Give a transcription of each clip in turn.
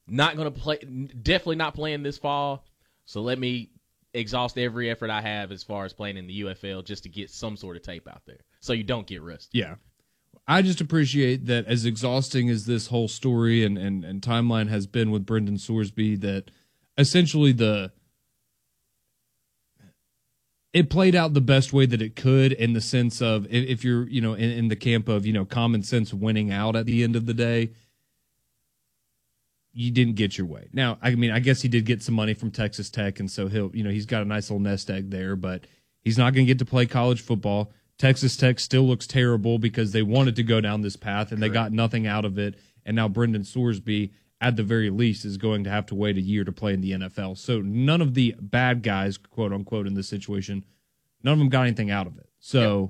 not going to play, definitely not playing this fall. So let me exhaust every effort I have as far as playing in the UFL just to get some sort of tape out there so you don't get rusty. Yeah. I just appreciate that as exhausting as this whole story and timeline has been with Brendan Sorsby, that essentially it played out the best way that it could, in the sense of, if you're, in the camp of, common sense winning out at the end of the day, you didn't get your way. Now, I guess he did get some money from Texas Tech, and so he's got a nice little nest egg there, but he's not going to get to play college football. Texas Tech still looks terrible because they wanted to go down this path and they got nothing out of it. And now Brendan Sorsby, at the very least, is going to have to wait a year to play in the NFL. So none of the bad guys, quote unquote, in this situation, none of them got anything out of it. So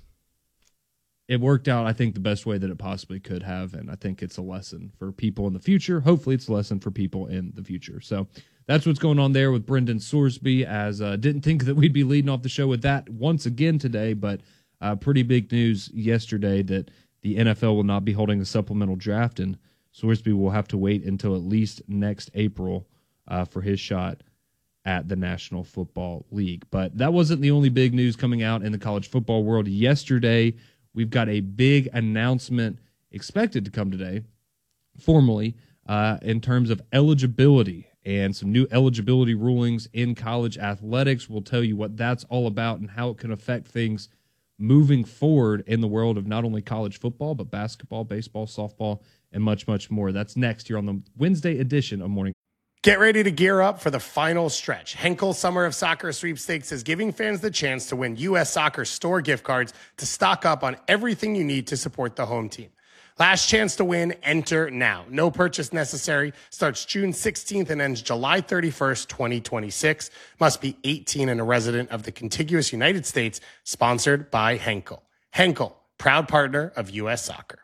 it worked out, I think, the best way that it possibly could have. And I think it's a lesson for people in the future. Hopefully it's a lesson for people in the future. So that's what's going on there with Brendan Sorsby, as didn't think that we'd be leading off the show with that once again today, but pretty big news yesterday that the NFL will not be holding a supplemental draft, and Sorsby will have to wait until at least next April for his shot at the National Football League. But that wasn't the only big news coming out in the college football world yesterday. We've got a big announcement expected to come today, formally, in terms of eligibility and some new eligibility rulings in college athletics. We'll tell you what that's all about and how it can affect things moving forward in the world of not only college football, but basketball, baseball, softball, and much, much more. That's next here on the Wednesday edition of Morning. Get ready to gear up for the final stretch. Henkel Summer of Soccer Sweepstakes is giving fans the chance to win U.S. Soccer store gift cards to stock up on everything you need to support the home team. Last chance to win, enter now. No purchase necessary. Starts June 16th and ends July 31st, 2026. Must be 18 and a resident of the contiguous United States. Sponsored by Henkel. Henkel, proud partner of U.S. Soccer.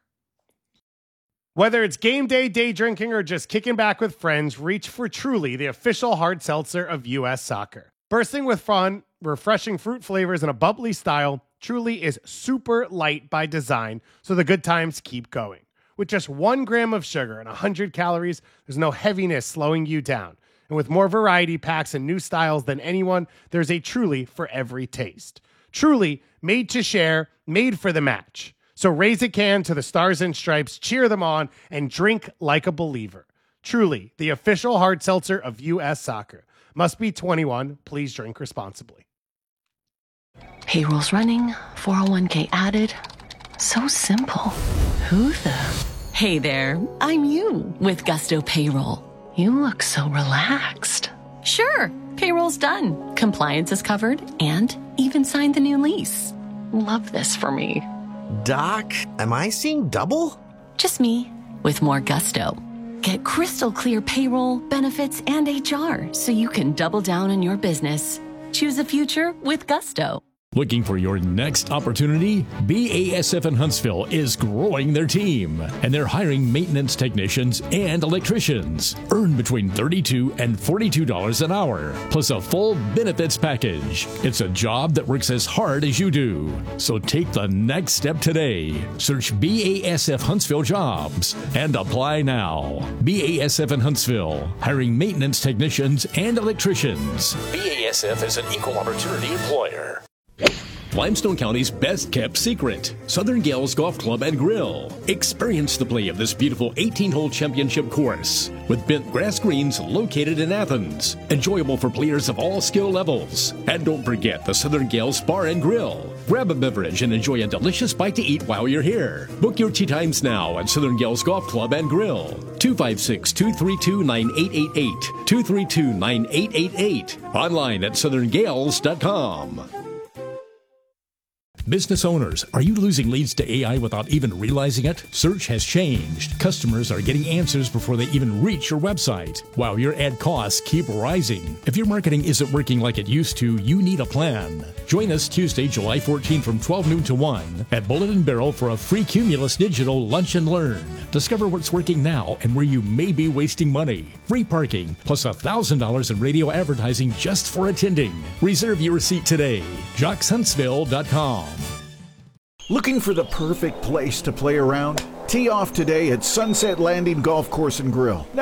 Whether it's game day, day drinking, or just kicking back with friends, reach for Truly, the official hard seltzer of U.S. Soccer. Bursting with fun, refreshing fruit flavors, and a bubbly style, Truly is super light by design, so the good times keep going. With just 1 gram of sugar and 100 calories, there's no heaviness slowing you down. And with more variety packs and new styles than anyone, there's a Truly for every taste. Truly, made to share, made for the match. So raise a can to the Stars and Stripes, cheer them on, and drink like a believer. Truly, the official hard seltzer of U.S. Soccer. Must be 21. Please drink responsibly. Payroll's running, 401k added. So simple. Who the? Hey there, I'm you with Gusto Payroll. You look so relaxed. Sure, payroll's done. Compliance is covered and even signed the new lease. Love this for me. Doc, am I seeing double? Just me, with more gusto. Get crystal clear payroll, benefits, and HR so you can double down on your business. Choose a future with Gusto. Looking for your next opportunity? BASF in Huntsville is growing their team, and they're hiring maintenance technicians and electricians. Earn between $32 and $42 an hour, plus a full benefits package. It's a job that works as hard as you do. So take the next step today. Search BASF Huntsville Jobs and apply now. BASF in Huntsville, hiring maintenance technicians and electricians. BASF is an equal opportunity employer. Limestone County's best-kept secret, Southern Gales Golf Club and Grill. Experience the play of this beautiful 18-hole championship course with bent grass greens located in Athens. Enjoyable for players of all skill levels. And don't forget the Southern Gales Bar and Grill. Grab a beverage and enjoy a delicious bite to eat while you're here. Book your tee times now at Southern Gales Golf Club and Grill. 256-232-9888. 232-9888. Online at southerngales.com. Business owners, are you losing leads to AI without even realizing it? Search has changed. Customers are getting answers before they even reach your website, while your ad costs keep rising. If your marketing isn't working like it used to, you need a plan. Join us Tuesday, July 14 from 12 noon to 1 at Bullet and Barrel for a free Cumulus Digital Lunch and Learn. Discover what's working now and where you may be wasting money. Free parking, plus $1,000 in radio advertising just for attending. Reserve your seat today. JocksHuntsville.com. Looking for the perfect place to play around? Tee off today at Sunset Landing Golf Course and Grill.